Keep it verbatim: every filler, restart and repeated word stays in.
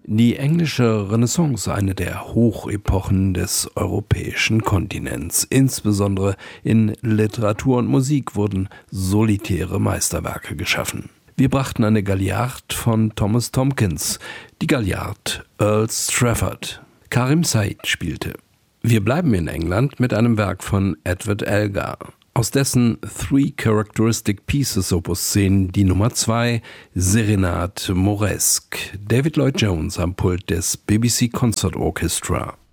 Die englische Renaissance, eine der Hochepochen des europäischen Kontinents. Insbesondere in Literatur und Musik wurden solitäre Meisterwerke geschaffen. Wir brachten eine Galliard von Thomas Tomkins, die Galliard Earl Strafford. Karim Said spielte. Wir bleiben in England mit einem Werk von Edward Elgar. Aus dessen Three Characteristic Pieces Opus zehn die Nummer zwei, Serenade Mauresque. David Lloyd Jones am Pult des B B C Concert Orchestra.